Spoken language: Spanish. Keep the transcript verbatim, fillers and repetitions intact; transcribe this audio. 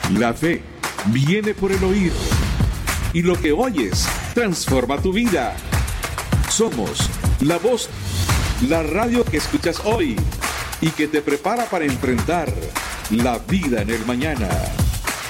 La fe viene por el oír, y lo que oyes transforma tu vida. Somos La Voz, la radio que escuchas hoy y que te prepara para enfrentar la vida en el mañana.